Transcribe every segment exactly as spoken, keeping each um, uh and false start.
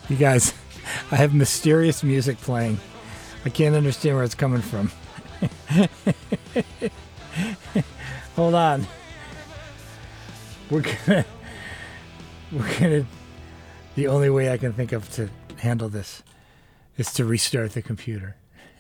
You guys, I have mysterious music playing. I can't understand where it's coming from. Hold on. We're gonna, we're gonna, the only way I can think of to handle this is to restart the computer.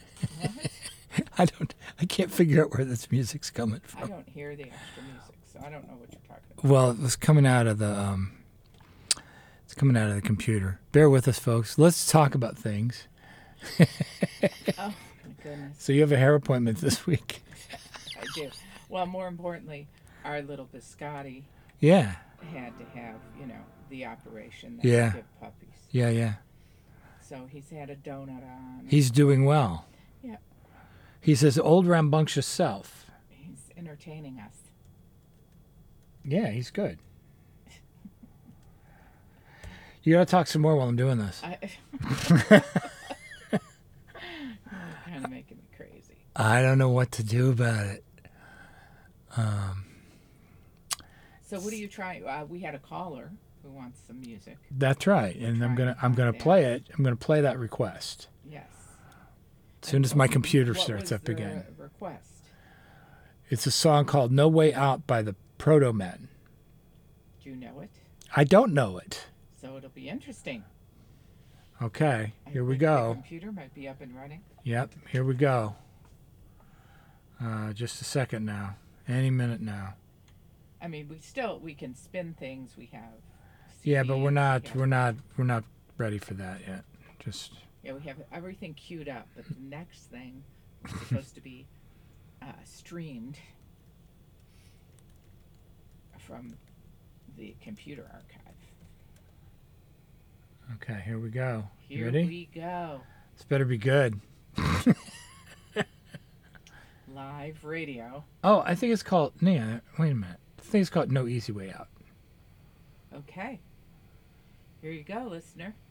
I don't, I can't figure out where this music's coming from. I don't hear the extra music, so I don't know what you're talking about. Well, it was coming out of the, um, it's coming out of the computer. Bear with us, folks. Let's talk about things. Oh, my goodness. So you have a hair appointment this week. I do. Well, more importantly, our little biscotti Yeah, had to have, you know, the operation that Yeah. we give puppies. yeah, yeah. So he's had a donut on. He's doing well. Yeah. He's his old rambunctious self. He's entertaining us. Yeah, he's good. You gotta talk some more while I'm doing this. I, kind of making me crazy. I don't know what to do about it. Um, So what are you trying? Uh, we had a caller who wants some music. that's right, and I'm trying gonna to I'm gonna find play that. it. I'm gonna play that request Yes. as soon as my computer What starts was up the again. request? It's a song called "No Way Out" by the Proto Men. Do you know it? I don't know it. So it'll be interesting. Okay, I here we think The go. computer might be up and running. Yep, here we go. Uh, just a second now. Any minute now. I mean, we still we can spin things. We have. Yeah, but we're C Ds, not we have- we're not we're not ready for that yet. Just Yeah, we have everything queued up, but the next thing is supposed to be uh, streamed from the computer archive. okay, here we go. You Here ready? we go. This better be good. Live radio. Oh, I think it's called. Yeah, wait a minute. I think it's called "No Easy Way Out." Okay. Here you go, listener.